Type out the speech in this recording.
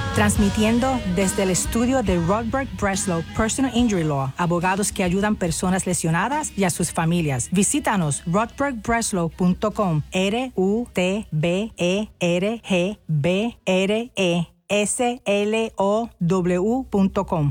Transmitiendo desde el estudio de Rodberg Breslow Personal Injury Law, abogados que ayudan personas lesionadas y a sus familias. Visítanos rodbergbreslow.com, RUTBERGBRESLOW.com.